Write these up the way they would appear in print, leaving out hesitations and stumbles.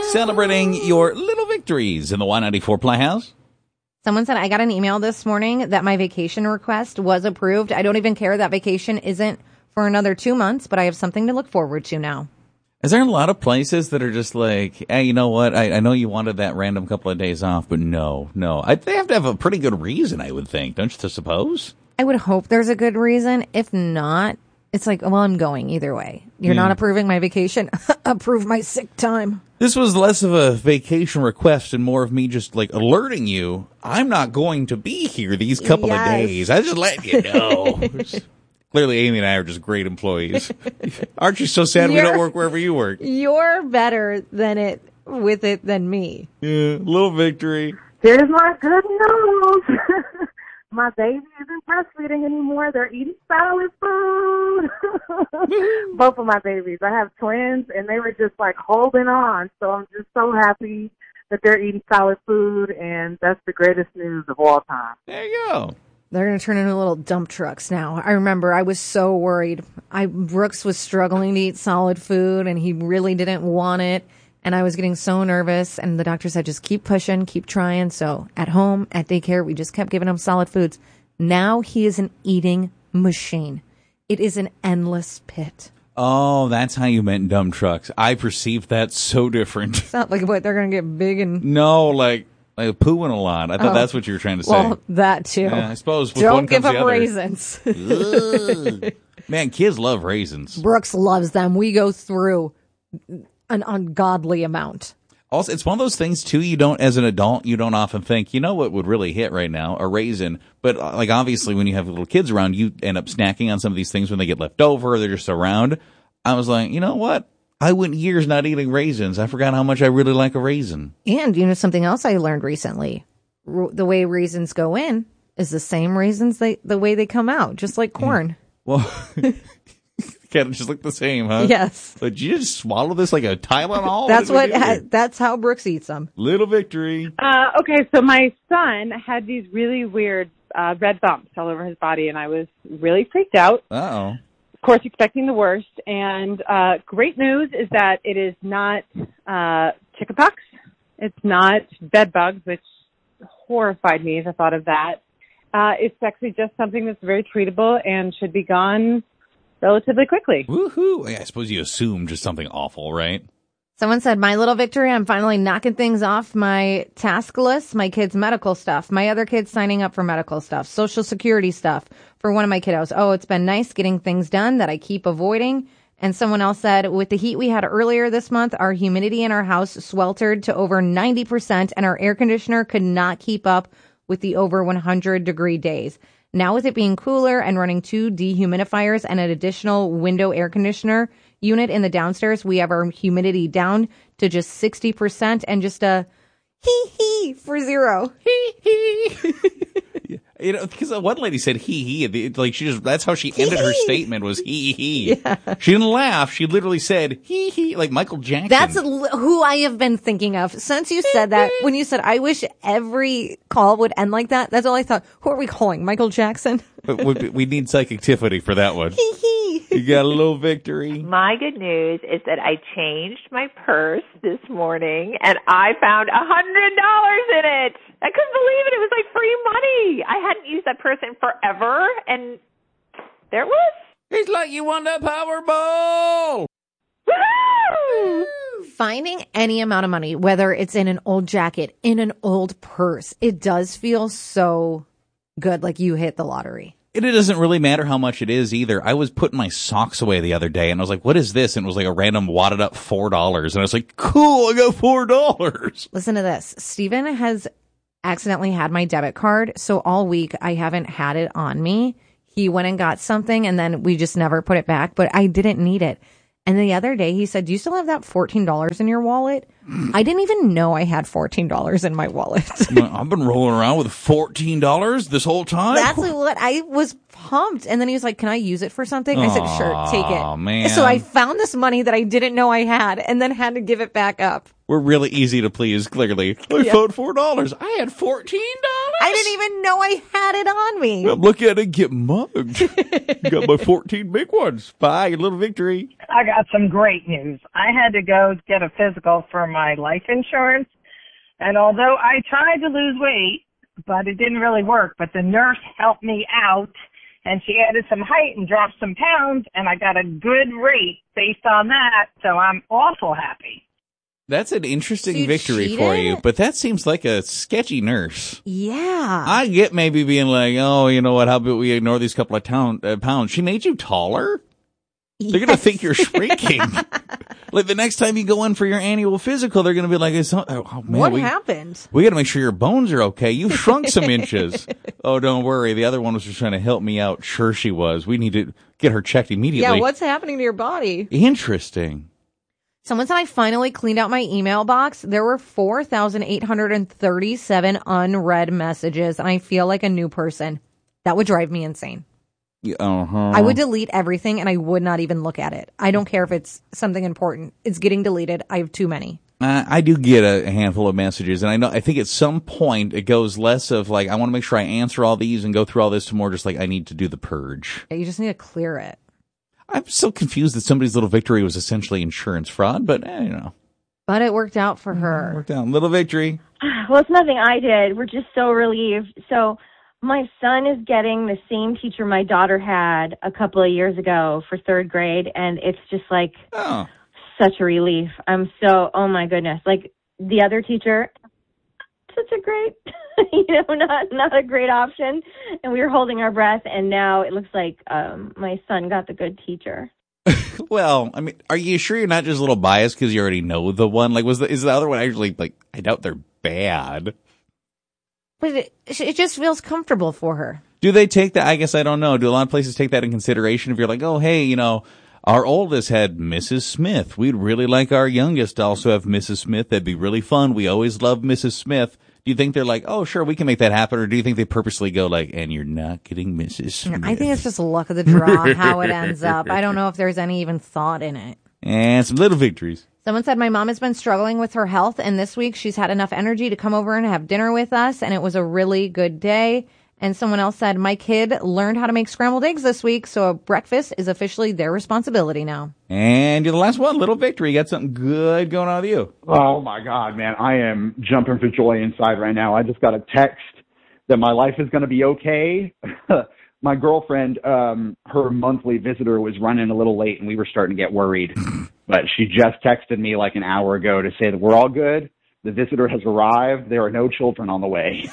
Celebrating your little victories in the Y94 Playhouse. Someone said, I got an email this morning that my vacation request was approved. I don't even care that vacation isn't for another 2 months, but I have something to look forward to now. Is there a lot of places that are just like, hey, you know what? I know you wanted that random couple of days off, but no. They have to have a pretty good reason, I would think, don't you suppose? I would hope there's a good reason. If not, it's like, well, I'm going either way. You're not approving my vacation. Approve my sick time. This was less of a vacation request and more of me just like alerting you, I'm not going to be here these couple of days. I just let you know. Clearly, Amy and I are just great employees. Aren't you so sad we don't work wherever you work? You're better with it than me. Yeah, little victory. Here's my good news. My baby isn't breastfeeding anymore. They're eating solid food. Both of my babies. I have twins, and they were just like holding on. So I'm just so happy that they're eating solid food, and that's the greatest news of all time. There you go. They're going to turn into little dump trucks now. I remember I was so worried. Brooks was struggling to eat solid food, and he really didn't want it. And I was getting so nervous, and the doctor said, just keep pushing, keep trying. So at home, at daycare, we just kept giving him solid foods. Now he is an eating machine. It is an endless pit. Oh, that's how you meant dump trucks. I perceived that so different. It's not like what they're going to get big and... No, like pooing a lot. I thought that's what you were trying to say. Well, that too. Yeah, I suppose with Don't one give comes them the other. raisins. Man, kids love raisins. Brooks loves them. We go through an ungodly amount. Also, it's one of those things, too, you don't, as an adult, you don't often think, you know what would really hit right now? A raisin. But, like, obviously, when you have little kids around, you end up snacking on some of these things when they get left over or they're just around. I was like, you know what? I went years not eating raisins. I forgot how much I really like a raisin. And, you know, something else I learned recently. The way raisins go in is the same raisins the way they come out, just like corn. Well... Kind of just look the same, huh? Yes. But you just swallow this like a Tylenol? That's how Brooks eats them. Little victory. Okay, so my son had these really weird red bumps all over his body, and I was really freaked out. Uh-oh. Of course, expecting the worst. And great news is that it is not chickenpox. It's not bed bugs, which horrified me as I thought of that. It's actually just something that's very treatable and should be gone relatively quickly. Woohoo! I suppose you assume just something awful, right? Someone said, my little victory, I'm finally knocking things off my task list, my kids' medical stuff, my other kids signing up for medical stuff, Social Security stuff for one of my kiddos. Oh, it's been nice getting things done that I keep avoiding. And someone else said, with the heat we had earlier this month, our humidity in our house sweltered to over 90%, and our air conditioner could not keep up with the over 100-degree days. Now with it being cooler and running 2 dehumidifiers and an additional window air conditioner unit in the downstairs, we have our humidity down to just 60% and just a hee for 0. Hee. You know, because one lady said he, like that's how she ended her statement was he. Yeah. She didn't laugh. She literally said he, like Michael Jackson. That's who I have been thinking of since you said that. When you said, I wish every call would end like that, that's all I thought. Who are we calling? Michael Jackson? But we need Psychic Tiffany for that one. You got a little victory. My good news is that I changed my purse this morning and I found $100 in it. I couldn't believe it. It was like free money. I hadn't used that purse in forever, and there it was. It's like you won that Powerball. Woo-hoo! Finding any amount of money, whether it's in an old jacket, in an old purse, it does feel so good, like you hit the lottery. And it doesn't really matter how much it is either. I was putting my socks away the other day, and I was like, what is this? And it was like a random wadded up $4. And I was like, cool, I got $4. Listen to this. Steven has accidentally had my debit card, so all week I haven't had it on me. He went and got something, and then we just never put it back, but I didn't need it. And the other day he said, do you still have that $14 in your wallet? I didn't even know I had $14 in my wallet. I've been rolling around with $14 this whole time. That's what I was pumped. And then he was like, can I use it for something? I said, sure, take it. Oh, man. So I found this money that I didn't know I had and then had to give it back up. We're really easy to please, clearly. I found $4. I had $14. I didn't even know I had it on me. I'm looking at it get mugged. You got my 14 big ones. Bye, little victory. I got some great news. I had to go get a physical for my life insurance, and although I tried to lose weight, but it didn't really work, but the nurse helped me out, and she added some height and dropped some pounds, and I got a good rate based on that, so I'm awful happy. That's an interesting So you victory cheated? for you, but that seems like a sketchy nurse. Yeah. I get maybe being like, oh, you know what, how about we ignore these couple of pounds. She made you taller? They're going to think you're shrinking. Like the next time you go in for your annual physical, they're going to be like, oh man, What happened? We got to make sure your bones are okay. You shrunk some inches. Oh, don't worry. The other one was just trying to help me out. Sure she was. We need to get her checked immediately. Yeah, what's happening to your body? Interesting. Someone said I finally cleaned out my email box. There were 4,837 unread messages, and I feel like a new person. That would drive me insane. Uh-huh. I would delete everything, and I would not even look at it. I don't care if it's something important. It's getting deleted. I have too many. I do get a handful of messages, and I think at some point it goes less of like, I want to make sure I answer all these and go through all this to more just like, I need to do the purge. You just need to clear it. I'm so confused that somebody's little victory was essentially insurance fraud, but you know. But it worked out for her. Worked out. Little victory. Well, it's nothing I did. We're just so relieved. So my son is getting the same teacher my daughter had a couple of years ago for third grade, and it's just like such a relief. I'm so, oh my goodness. Like the other teacher, such a great, not a great option. And we were holding our breath, and now it looks like my son got the good teacher. Well, I mean, are you sure you're not just a little biased because you already know the one? Like, is the other one actually, like, I doubt they're bad. But it just feels comfortable for her. Do they take that? I guess I don't know. Do a lot of places take that in consideration? If you're like, oh, hey, our oldest had Mrs. Smith. We'd really like our youngest to also have Mrs. Smith. That'd be really fun. We always love Mrs. Smith. Do you think they're like, oh, sure, we can make that happen? Or do you think they purposely go like, and you're not getting Mrs. Smith? I think it's just luck of the draw, how it ends up. I don't know if there's any even thought in it. And some little victories. Someone said my mom has been struggling with her health, and this week she's had enough energy to come over and have dinner with us, and it was a really good day. And someone else said, my kid learned how to make scrambled eggs this week, so breakfast is officially their responsibility now. And you're the last one, little victory. You got something good going on with you. Oh, my God, man. I am jumping for joy inside right now. I just got a text that my life is going to be okay. My girlfriend, her monthly visitor was running a little late, and we were starting to get worried. But she just texted me like an hour ago to say that we're all good. The visitor has arrived. There are no children on the way.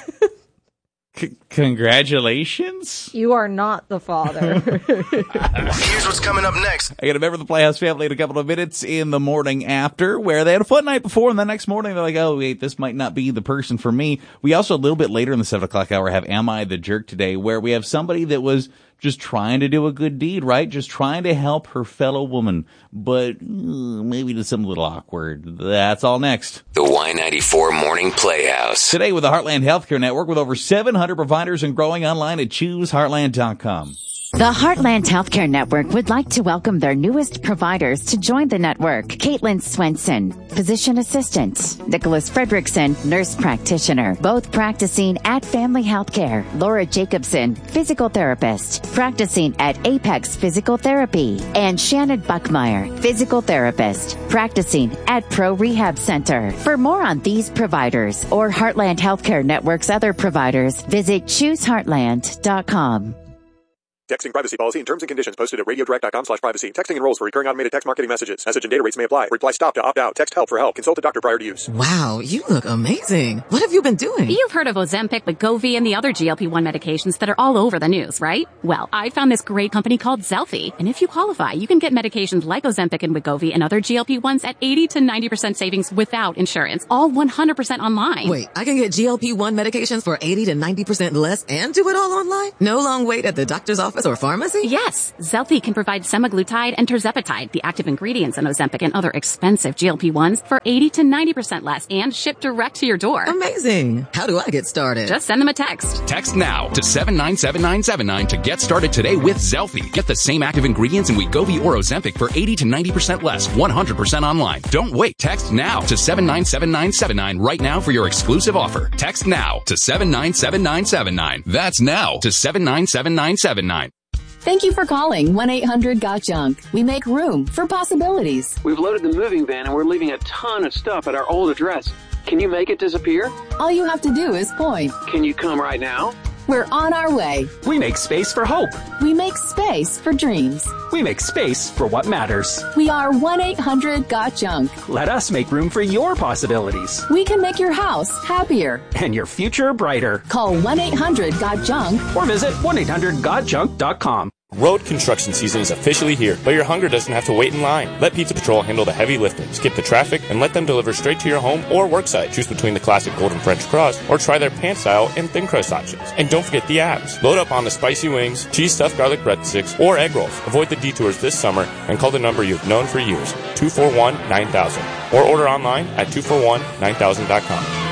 Congratulations. You are not the father. Here's what's coming up next. I got a member of the Playhouse family in a couple of minutes in the morning after, where they had a fun night before, and the next morning they're like, oh, wait, this might not be the person for me. We also, a little bit later in the 7 o'clock hour, have Am I the Jerk today, where we have somebody that was just trying to do a good deed, right? Just trying to help her fellow woman, but maybe did something a little awkward. That's all next. The Y94 Morning Playhouse. Today with the Heartland Healthcare Network, with over 700 providers and growing online at ChooseHeartland.com. The Heartland Healthcare Network would like to welcome their newest providers to join the network. Caitlin Swenson, physician assistant. Nicholas Fredrickson, nurse practitioner. Both practicing at Family Healthcare. Laura Jacobson, physical therapist, practicing at Apex Physical Therapy. And Shannon Buckmeyer, physical therapist, practicing at Pro Rehab Center. For more on these providers or Heartland Healthcare Network's other providers, visit ChooseHeartland.com. Texting privacy policy and terms and conditions posted at radiodirect.com/privacy. Texting enrolls for recurring automated text marketing messages. Message and data rates may apply. Reply stop to opt out. Text help for help. Consult a doctor prior to use. Wow, you look amazing. What have you been doing? You've heard of Ozempic, Wegovy, and the other GLP-1 medications that are all over the news, right? Well, I found this great company called Zelfie. And if you qualify, you can get medications like Ozempic and Wegovy and other GLP-1s at 80 to 90% savings without insurance. All 100% online. Wait, I can get GLP-1 medications for 80 to 90% less and do it all online? No long wait at the doctor's office office or pharmacy? Yes. Zelfie can provide semaglutide and tirzepatide, the active ingredients in Ozempic and other expensive GLP-1s, for 80 to 90% less and shipped direct to your door. Amazing. How do I get started? Just send them a text. Text now to 797979 to get started today with Zelfie. Get the same active ingredients in Wegovy or Ozempic for 80 to 90% less, 100% online. Don't wait. Text now to 797979 right now for your exclusive offer. Text now to 797979. That's now to 797979. Thank you for calling 1-800-GOT-JUNK. We make room for possibilities. We've loaded the moving van and we're leaving a ton of stuff at our old address. Can you make it disappear? All you have to do is point. Can you come right now? We're on our way. We make space for hope. We make space for dreams. We make space for what matters. We are 1-800-GOT-JUNK. Let us make room for your possibilities. We can make your house happier. And your future brighter. Call 1-800-GOT-JUNK. Or visit 1-800-GOTJUNK.com. Road construction season is officially here, but your hunger doesn't have to wait in line. Let Pizza Patrol handle the heavy lifting, skip the traffic, and let them deliver straight to your home or worksite. Choose between the classic golden French crust or try their pan-style and thin crust options. And don't forget the abs. Load up on the spicy wings, cheese-stuffed garlic breadsticks, or egg rolls. Avoid the detours this summer and call the number you've known for years, 241-9000. Or order online at 241-9000.com.